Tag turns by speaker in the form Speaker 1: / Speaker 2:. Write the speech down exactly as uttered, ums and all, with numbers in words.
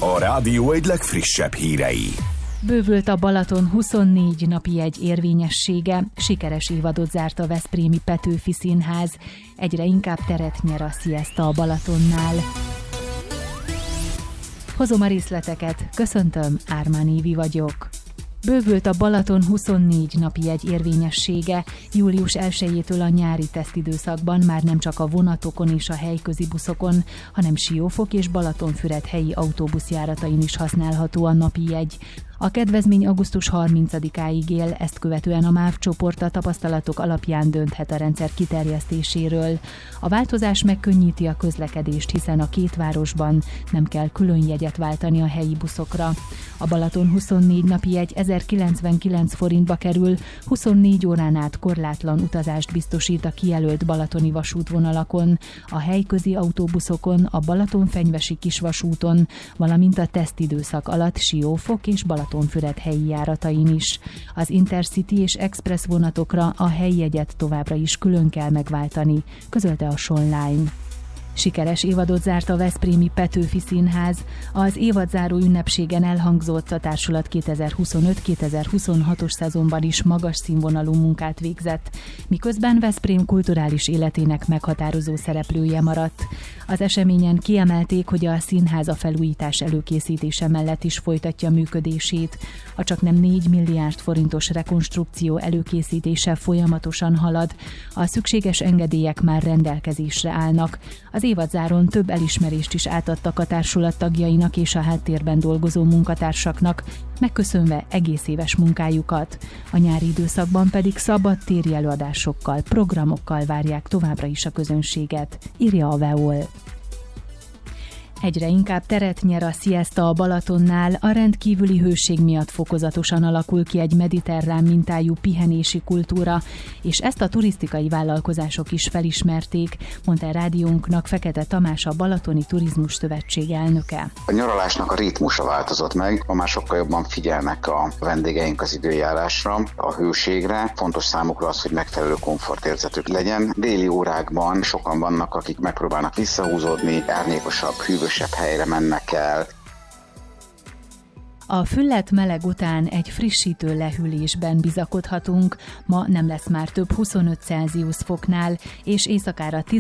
Speaker 1: A rádió egy legfrissebb hírei.
Speaker 2: Bővült a Balaton huszonnégy napi jegy érvényessége, sikeres évadot zárt a veszprémi Petőfi Színház, egyre inkább teret nyer a szieszta a Balatonnál. Hozom a részleteket, köszöntöm, Ármán Évi vagyok. Bővült a Balaton huszonnégy napi jegy érvényessége, július elsejétől a nyári tesztidőszakban már nem csak a vonatokon és a helyközi buszokon, hanem Siófok és Balatonfüred helyi autóbuszjáratain is használható a napi jegy. A kedvezmény augusztus harmincadikáig él, ezt követően a MÁV csoport a tapasztalatok alapján dönthet a rendszer kiterjesztéséről. A változás megkönnyíti a közlekedést, hiszen a két városban nem kell külön jegyet váltani a helyi buszokra. A Balaton huszonnégy napi jegy ezerkilencvenkilenc forintba kerül, huszonnégy órán át korlátlan utazást biztosít a kijelölt balatoni vasútvonalakon, a helyközi autóbuszokon, a Balatonfenyvesi kisvasúton, valamint a tesztidőszak alatt Siófok és Balatonfüred helyi járatain is. Az Intercity és Express vonatokra a helyjegyet továbbra is külön kell megváltani, közölte a Sonline. Sikeres évadot zárt a veszprémi Petőfi Színház. Az évadzáró ünnepségen elhangzott, a társulat kétezer-huszonöt kétezer-huszonhatos szezonban is magas színvonalú munkát végzett, miközben Veszprém kulturális életének meghatározó szereplője maradt. Az eseményen kiemelték, hogy a színház a felújítás előkészítése mellett is folytatja működését. A csaknem négy milliárd forintos rekonstrukció előkészítése folyamatosan halad, a szükséges engedélyek már rendelkezésre állnak. Az évadzáron több elismerést is átadtak a társulat tagjainak és a háttérben dolgozó munkatársaknak, megköszönve egész éves munkájukat. A nyári időszakban pedig szabad téri előadásokkal, programokkal várják továbbra is a közönséget, írja a Veol. Egyre inkább teret nyer a szieszta a Balatonnál, a rendkívüli hőség miatt fokozatosan alakul ki egy mediterrán mintájú pihenési kultúra, és ezt a turisztikai vállalkozások is felismerték, mondta a rádiónknak Fekete Tamás, a Balatoni Turizmus Szövetség elnöke.
Speaker 3: A nyaralásnak a ritmusa változott meg, ma már sokkal jobban figyelnek a vendégeink az időjárásra, a hőségre. Fontos számukra az, hogy megfelelő komfortérzetük legyen. Déli órákban sokan vannak, akik megpróbálnak visszahúzódni, árnyékosabb, hűvösebb helyre mennek el.
Speaker 2: A füllet meleg után egy frissítő lehűlésben bizakodhatunk, ma nem lesz már több huszonöt Celsius foknál, és éjszakára